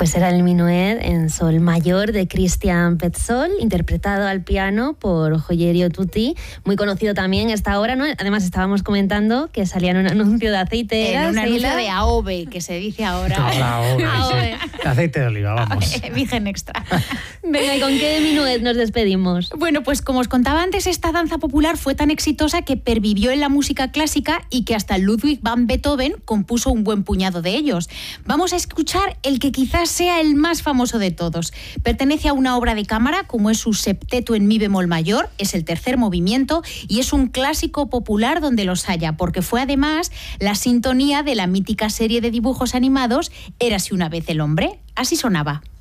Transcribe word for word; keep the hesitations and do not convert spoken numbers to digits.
Pues era el minuet en sol mayor de Christian Petzold, interpretado al piano por Joyerio Tutti, muy conocido también esta obra, ¿no? Además estábamos comentando que salía en un anuncio de aceite. En un anuncio Seila. de A O V E, que se dice ahora. No, la A O V E, A O V E. sí. Aceite de oliva, vamos. Virgen extra. Venga, ¿y con qué minuet nos despedimos? Bueno, pues como os contaba antes, esta danza popular fue tan exitosa que pervivió en la música clásica y que hasta Ludwig van Beethoven compuso un buen puñado de ellos. Vamos a escuchar el que quizás sea el más famoso de todos. Pertenece a una obra de cámara, como es su septeto en mi bemol mayor, es el tercer movimiento y es un clásico popular donde los haya, porque fue además la sintonía de la mítica serie de dibujos animados Érase una vez el hombre. Así sonaba.